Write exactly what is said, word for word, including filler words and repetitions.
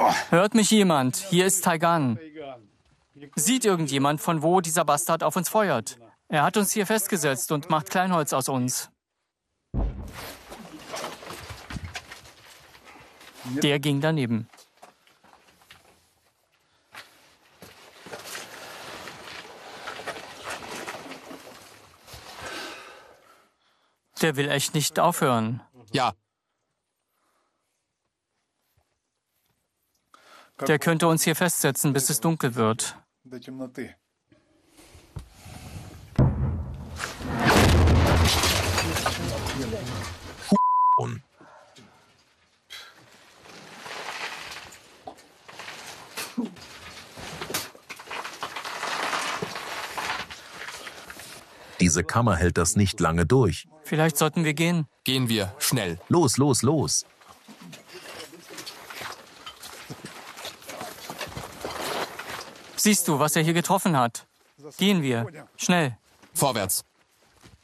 Hört mich jemand? Hier ist Taigan. Sieht irgendjemand, von wo dieser Bastard auf uns feuert? Er hat uns hier festgesetzt und macht Kleinholz aus uns. Der ging daneben. Der will echt nicht aufhören. Ja. Der könnte uns hier festsetzen, bis es dunkel wird. Und diese Kammer hält das nicht lange durch. Vielleicht sollten wir gehen. Gehen wir, schnell. Los, los, los. Siehst du, was er hier getroffen hat? Gehen wir. Schnell. Vorwärts.